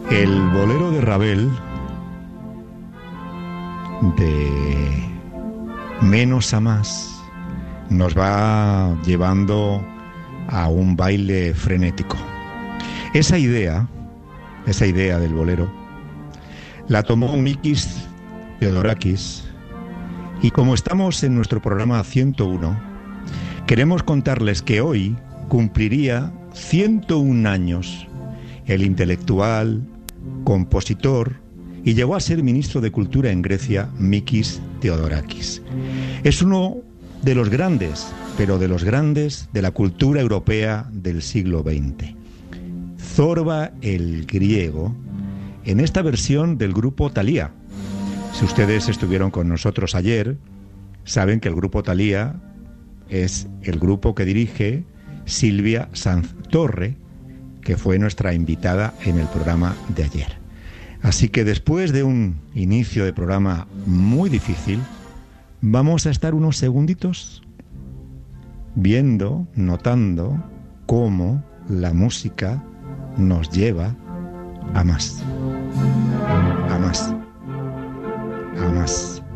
El bolero de Ravel, de menos a más, nos va llevando a un baile frenético. Esa idea del bolero, la tomó Mikis Theodorakis, y como estamos en nuestro programa 101, queremos contarles que hoy cumpliría 101 años el intelectual, compositor y llegó a ser ministro de Cultura en Grecia, Mikis Theodorakis. Es uno de los grandes, pero de los grandes de la cultura europea del siglo XX. Zorba el griego, en esta versión del grupo Thalía. Si ustedes estuvieron con nosotros ayer, saben que el grupo Thalía es el grupo que dirige Silvia Sanz Torre, que fue nuestra invitada en el programa de ayer. Así que después de un inicio de programa muy difícil, vamos a estar unos segunditos viendo, notando cómo la música nos lleva a más, a más, a más.